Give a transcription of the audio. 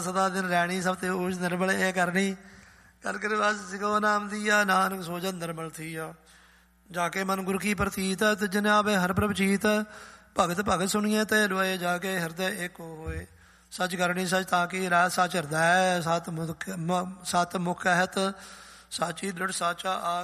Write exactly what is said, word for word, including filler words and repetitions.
ਸਦਾ ਦਿਨ ਰਹਿਣੀ ਸਭ ਤੇ ਉਸ ਨਿਰਮਲ ਇਹ ਕਰਨੀ ਕਰ ਕਰ ਵਸ ਸਿਖੋ ਨਾਮ ਦੀਆ ਨਾਨਕ ਸੋਜਨ ਨਿਰਮਲ ਥੀਆ ਜਾ ਕੇ ਮਨ ਗੁਰ ਕੀ ਪ੍ਰਤੀਤ ਤਿਜਨ ਆਵੇ ਹਰ ਪ੍ਰਭ ਜੀਤ ਭਗਤ ਭਗਤ ਸੁਣੀਏ ਤੇ ਲੋਏ ਜਾ ਕੇ ਹਿਰਦੇ ਏਕੋ ਹੋਏ ਸੱਚ ਕਰਨੀ ਸੱਚ ਤਾਂ ਕੀ ਰਾਹ ਸੱਚ ਹਿਰਦੈ ਸਤ ਮੁਖ ਸਤ ਮੁਖ ਕਹਿਤ ਸਾਚੀ ਦ੍ਰਿੜ ਸਾਚਾ ਆ